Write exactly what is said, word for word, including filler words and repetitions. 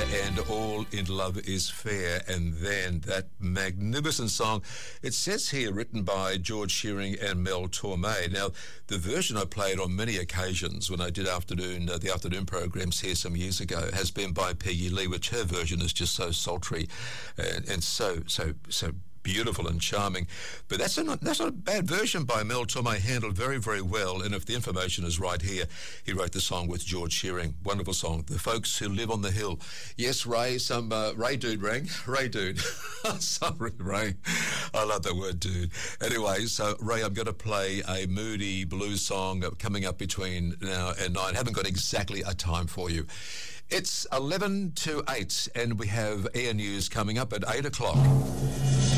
and All in Love is Fair. And then that magnificent song, it says here, written by George Shearing and Mel Torme. Now, the version I played on many occasions when I did afternoon uh, the afternoon programs here some years ago has been by Peggy Lee, which her version is just so sultry and, and so, so, so beautiful and charming. But that's a not, that's not a bad version by Mel Torme, handled very, very well. And if the information is right here, he wrote the song with George Shearing. Wonderful song. The Folks Who Live on the Hill. Yes, Ray, some uh, Ray dude rang. Ray dude. Sorry, Ray. I love that word, dude. Anyway, so Ray, I'm going to play a moody blues song coming up between now and nine. Haven't got exactly a time for you. It's eleven to eight, and we have Air News coming up at eight o'clock.